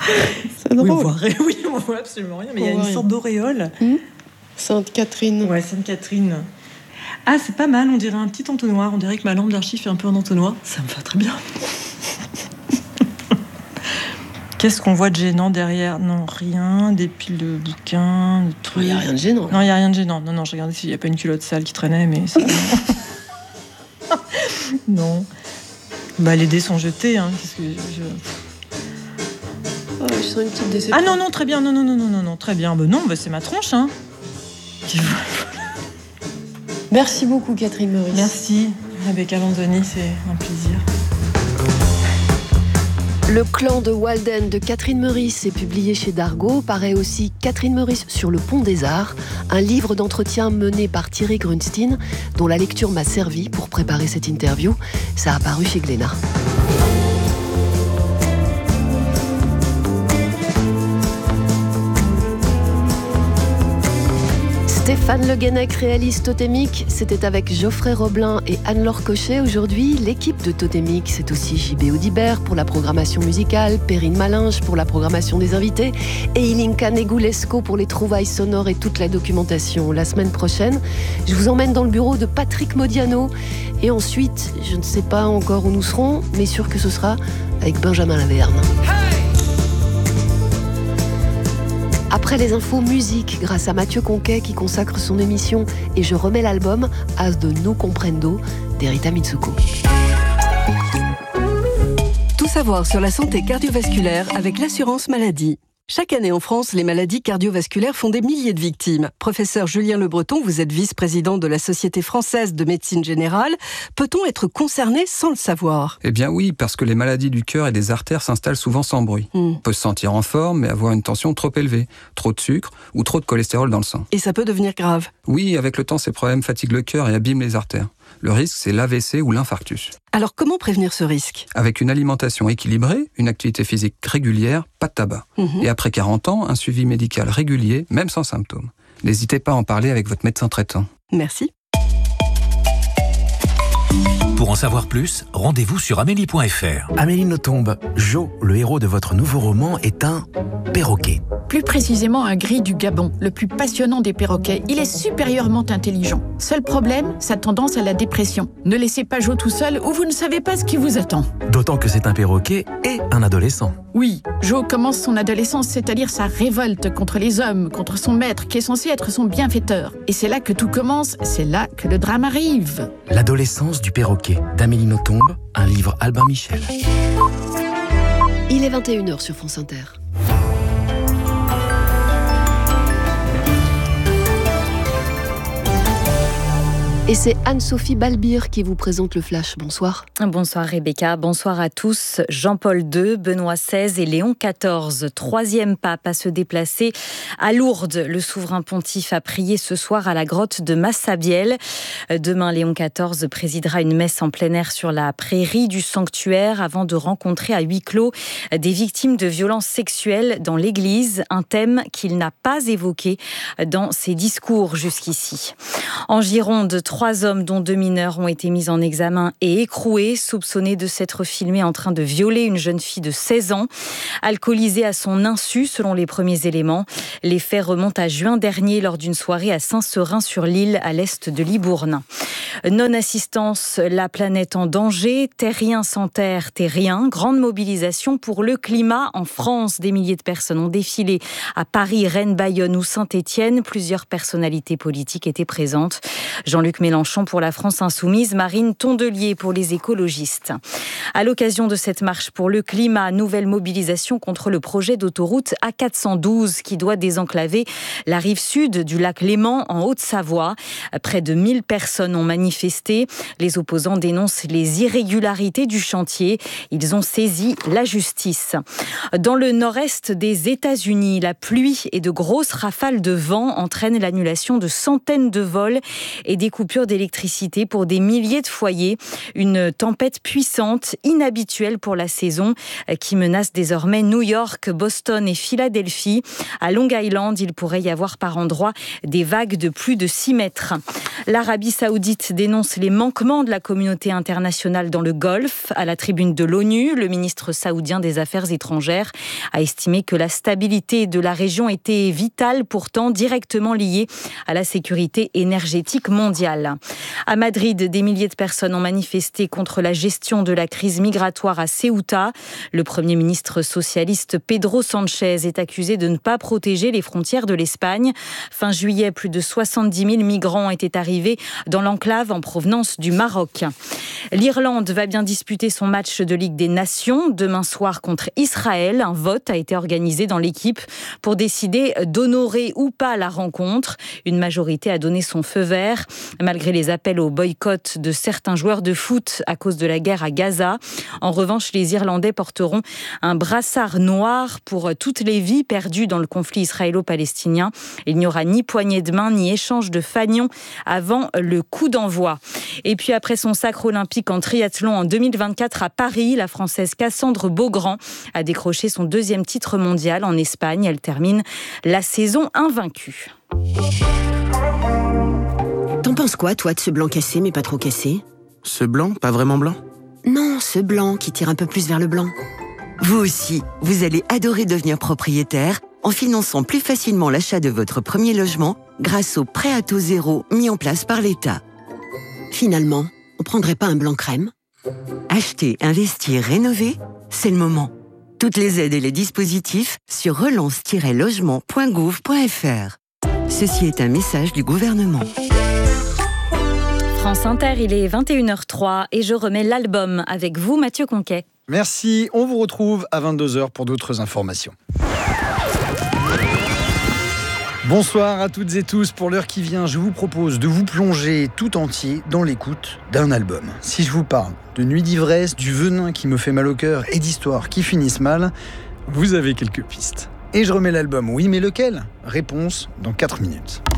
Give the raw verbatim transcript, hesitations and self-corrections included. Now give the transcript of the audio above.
C'est drôle. Oui, on voit, oui, on voit absolument rien, mais il y a une rien. sorte d'auréole. Mmh. Sainte-Catherine. Ouais, Sainte-Catherine. Ah, c'est pas mal, on dirait un petit entonnoir. On dirait que ma lampe d'archi fait un peu un entonnoir. Ça me va très bien. Qu'est-ce qu'on voit de gênant derrière ? Non, rien. Des piles de bouquins, de trucs. Il n'y a rien de gênant. Non, il n'y a rien de gênant. Non, non, je regardais s'il n'y a pas une culotte sale qui traînait, mais ça... non. Bah, les dés sont jetés, hein. Qu'est-ce que je... Oh, je sens une petite déception. Ah non, non, très bien. Non, non, non, non, non, non, très bien. Bah non, bah, c'est ma tronche, hein. Merci beaucoup, Catherine Meurice. Merci, Rebecca Landoni, c'est un plaisir. Le clan de Walden de Catherine Meurice est publié chez Dargaud. Paraît aussi Catherine Meurice sur le pont des Arts, un livre d'entretien mené par Thierry Grunstein, dont la lecture m'a servi pour préparer cette interview. Ça a paru chez Glénat. Stéphane Le Guenec réalise Totémique. C'était avec Geoffrey Roblin et Anne-Laure Cochet. Aujourd'hui, l'équipe de Totémique, c'est aussi J B Audibert pour la programmation musicale, Perrine Malinge pour la programmation des invités et Ilinka Negulesco pour les trouvailles sonores et toute la documentation. La semaine prochaine, je vous emmène dans le bureau de Patrick Modiano. Et ensuite, je ne sais pas encore où nous serons, mais sûr que ce sera avec Benjamin Laverne. Après les infos musique, grâce à Mathieu Conquet qui consacre son émission Et je remets l'album As de No Comprendo d'Erita Mitsuko. Tout savoir sur la santé cardiovasculaire avec l'assurance maladie. Chaque année en France, les maladies cardiovasculaires font des milliers de victimes. Professeur Julien Le Breton, vous êtes vice-président de la Société française de médecine générale. Peut-on être concerné sans le savoir ? Eh bien oui, parce que les maladies du cœur et des artères s'installent souvent sans bruit. Mm. On peut se sentir en forme, mais avoir une tension trop élevée, trop de sucre ou trop de cholestérol dans le sang. Et ça peut devenir grave. Oui, avec le temps, ces problèmes fatiguent le cœur et abîment les artères. Le risque, c'est l'A V C ou l'infarctus. Alors comment prévenir ce risque ? Avec une alimentation équilibrée, une activité physique régulière, pas de tabac. Mm-hmm. Et après quarante ans, un suivi médical régulier, même sans symptômes. N'hésitez pas à en parler avec votre médecin traitant. Merci. Pour en savoir plus, rendez-vous sur amélie point f r. Amélie Nothomb, Jo, le héros de votre nouveau roman, est un perroquet. Plus précisément un gris du Gabon, le plus passionnant des perroquets. Il est supérieurement intelligent. Seul problème, sa tendance à la dépression. Ne laissez pas Jo tout seul ou vous ne savez pas ce qui vous attend. D'autant que c'est un perroquet et un adolescent. Oui, Jo commence son adolescence, c'est-à-dire sa révolte contre les hommes, contre son maître qui est censé être son bienfaiteur. Et c'est là que tout commence, c'est là que le drame arrive. L'adolescence du perroquet, d'Amélie Nothomb, un livre Albin Michel. Il est vingt et une heures sur France Inter. Et c'est Anne-Sophie Balbir qui vous présente le Flash. Bonsoir. Bonsoir Rebecca, bonsoir à tous. Jean-Paul deux, Benoît seize et Léon quatorze. Troisième pape à se déplacer à Lourdes. Le souverain pontife a prié ce soir à la grotte de Massabielle. Demain, Léon quatorze présidera une messe en plein air sur la prairie du sanctuaire avant de rencontrer à huis clos des victimes de violences sexuelles dans l'église. Un thème qu'il n'a pas évoqué dans ses discours jusqu'ici. En Gironde, trois hommes dont deux mineurs ont été mis en examen et écroués, soupçonnés de s'être filmés en train de violer une jeune fille de seize ans, alcoolisée à son insu selon les premiers éléments. Les faits remontent à juin dernier lors d'une soirée à Saint-Seurin-sur-l'Île à l'est de Libourne. Non-assistance, la planète en danger, terrien sans terre, terrien. Grande mobilisation pour le climat en France. Des milliers de personnes ont défilé à Paris, Rennes, Bayonne ou Saint-Étienne. Plusieurs personnalités politiques étaient présentes. Jean-Luc Mélenchon pour la France Insoumise, Marine Tondelier pour les écologistes. À l'occasion de cette marche pour le climat, nouvelle mobilisation contre le projet d'autoroute A quatre cent douze qui doit désenclaver la rive sud du lac Léman en Haute-Savoie. Près de mille personnes ont manifesté. Les opposants dénoncent les irrégularités du chantier. Ils ont saisi la justice. Dans le nord-est des États-Unis, la pluie et de grosses rafales de vent entraînent l'annulation de centaines de vols et des coupures coupure d'électricité pour des milliers de foyers. Une tempête puissante, inhabituelle pour la saison, qui menace désormais New York, Boston et Philadelphie. À Long Island, il pourrait y avoir par endroits des vagues de plus de six mètres. L'Arabie Saoudite dénonce les manquements de la communauté internationale dans le Golfe. À la tribune de l'ONU, le ministre saoudien des Affaires étrangères a estimé que la stabilité de la région était vitale, pourtant directement liée à la sécurité énergétique mondiale. À Madrid, des milliers de personnes ont manifesté contre la gestion de la crise migratoire à Ceuta. Le Premier ministre socialiste Pedro Sánchez est accusé de ne pas protéger les frontières de l'Espagne. Fin juillet, plus de soixante-dix mille migrants étaient arrivés dans l'enclave en provenance du Maroc. L'Irlande va bien disputer son match de Ligue des Nations demain soir contre Israël. Un vote a été organisé dans l'équipe pour décider d'honorer ou pas la rencontre. Une majorité a donné son feu vert, malgré les appels au boycott de certains joueurs de foot à cause de la guerre à Gaza. En revanche, les Irlandais porteront un brassard noir pour toutes les vies perdues dans le conflit israélo-palestinien. Il n'y aura ni poignée de main, ni échange de fanions avant le coup d'envoi. Et puis après son sacre olympique en triathlon en deux mille vingt-quatre à Paris, la Française Cassandre Beaugrand a décroché son deuxième titre mondial en Espagne. Elle termine la saison invaincue. T'en penses quoi, toi, de ce blanc cassé, mais pas trop cassé ? Ce blanc, pas vraiment blanc ? Non, ce blanc qui tire un peu plus vers le blanc. Vous aussi, vous allez adorer devenir propriétaire en finançant plus facilement l'achat de votre premier logement grâce au prêt à taux zéro mis en place par l'État. Finalement, on prendrait pas un blanc crème ? Acheter, investir, rénover, c'est le moment. Toutes les aides et les dispositifs sur relance tiret logement point gouv point f r. Ceci est un message du gouvernement. France Inter, il est vingt et une heures trois et je remets l'album avec vous, Mathieu Conquet. Merci, on vous retrouve à vingt-deux heures pour d'autres informations. Bonsoir à toutes et tous. Pour l'heure qui vient, je vous propose de vous plonger tout entier dans l'écoute d'un album. Si je vous parle de Nuit d'ivresse, du venin qui me fait mal au cœur et d'histoires qui finissent mal, vous avez quelques pistes. Et je remets l'album. Oui, mais lequel ? Réponse dans quatre minutes.